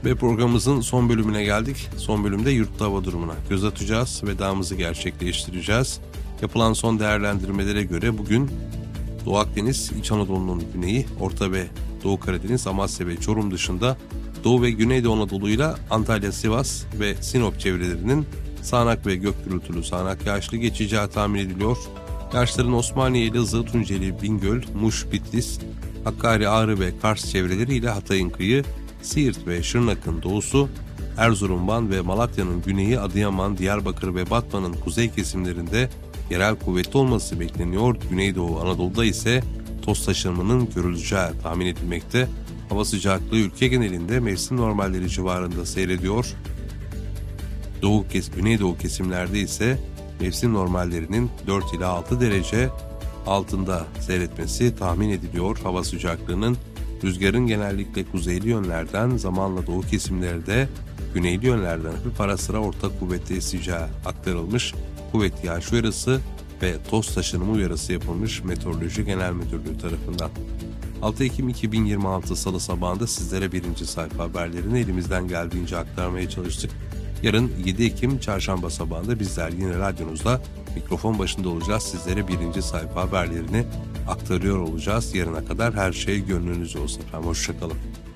Ve programımızın son bölümüne geldik. Son bölümde yurtta hava durumuna göz atacağız. Vedamızı gerçekleştireceğiz. Yapılan son değerlendirmelere göre bugün Doğu Akdeniz, İç Anadolu'nun güneyi, Orta ve Doğu Karadeniz, Amasya ve Çorum dışında Doğu ve Güneydoğu Anadolu'yla Antalya, Sivas ve Sinop çevrelerinin sağanak ve gök gürültülü sağanak yağışlı geçeceği tahmin ediliyor. Yağışların Osmaniye, Elazığ, Tunceli, Bingöl, Muş, Bitlis, Hakkari, Ağrı ve Kars çevreleriyle Hatay'ın kıyı, Siirt ve Şırnak'ın doğusu, Erzurum, Van ve Malatya'nın güneyi, Adıyaman, Diyarbakır ve Batman'ın kuzey kesimlerinde yerel kuvvetli olması bekleniyor. Güneydoğu Anadolu'da ise toz taşınmanın görüleceği tahmin edilmekte. Hava sıcaklığı ülke genelinde mevsim normalleri civarında seyrediyor. Güneydoğu kesimlerde ise mevsim normallerinin 4 ila 6 derece altında seyretmesi tahmin ediliyor. Hava sıcaklığının rüzgarın genellikle kuzeyli yönlerden, zamanla doğu kesimlerde güneyli yönlerden hafif ara sıra orta kuvvetli eseceği aktarılmış. Kuvvetli yağış uyarısı ve toz taşınımı uyarısı yapılmış Meteoroloji Genel Müdürlüğü tarafından. 6 Ekim 2026 Salı sabahında sizlere birinci sayfa haberlerini elimizden geldiğince aktarmaya çalıştık. Yarın 7 Ekim Çarşamba sabahında bizler yine radyonuzda mikrofon başında olacağız. Sizlere birinci sayfa haberlerini aktarıyor olacağız. Yarına kadar her şey gönlünüzce olsun efendim. Hoşçakalın.